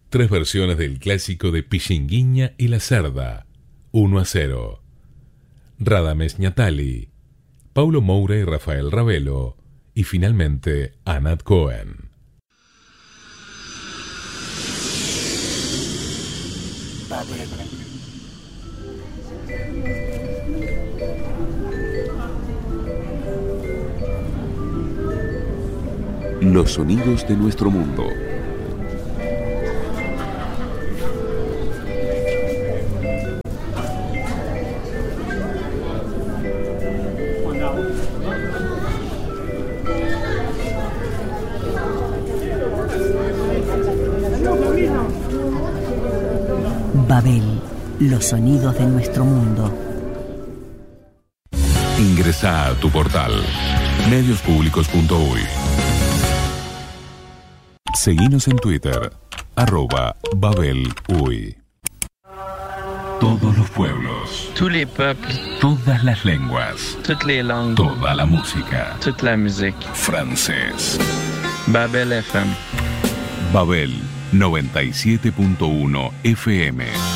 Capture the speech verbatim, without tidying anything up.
Tres versiones del clásico de Pichinguinha y la Cerda, uno a cero. Radames Ñatali, Paulo Moura y Rafael Ravelo, y finalmente Anat Cohen. Los sonidos de nuestro mundo. Babel, los sonidos de nuestro mundo. Ingresa a tu portal medios públicos punto uy. Seguinos en Twitter, arroba Babel Uy. Todos los pueblos, tous les peuples, todas las lenguas, toutes les langues, toda la música, toute la musique. Francés. Babel F M. Babel noventa y siete punto uno F M.